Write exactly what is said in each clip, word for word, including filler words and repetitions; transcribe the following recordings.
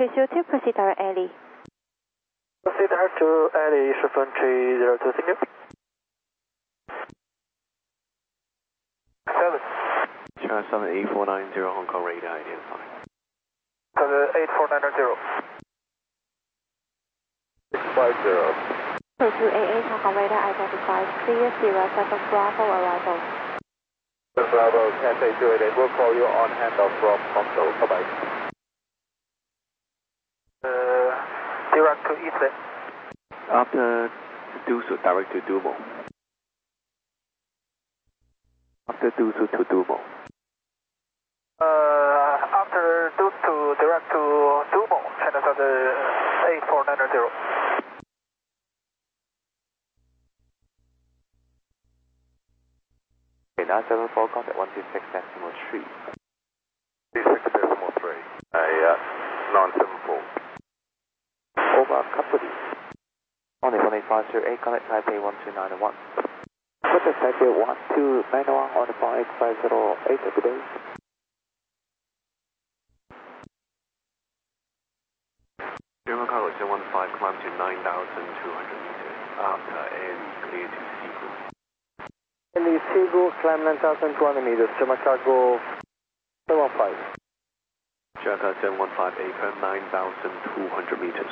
three zero two, proceed direct Ellie. Proceed direct to Ellie, Chiffon three zero two, thank you. seven. Charlie seven eight four nine zero, Hong Kong radar identified. seven eight four nine zero. six five zero. two two eight eight, Hong Kong radar identified. Clear Sierra seven Bravo arrival. Bravo, S A two eight eight, we'll call you on handoff from Hongkong. Bye-bye. Uh, direct to Eastland. After Dusu, direct to Dumo. After Dusu to Dumo. Uh, after Dusu, direct to Dumo, China Southern eight four nine zero. nine seven four, contact one two six decimal three. two six decimal three. Uh, yeah, nine seven four. Over company. Only one eight five zero eight, contact Taipei one two nine one. Contact Taipei one two nine one on the one eight five zero eight, good day. German cargo zero one five, climb to nine thousand two hundred meters. After and clear to Seagull. In the Seagull, climb nine thousand two hundred meters, German cargo seven one five. Jaka seven one five, acre, nine thousand two hundred meters.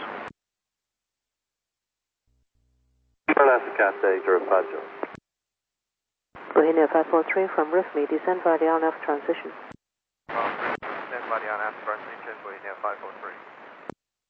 Alaska Cathay zero five zero. Bohemia five four three from Rifmi, descend via the R N F transition. Descend via the R N F transition, Bohemia five four three.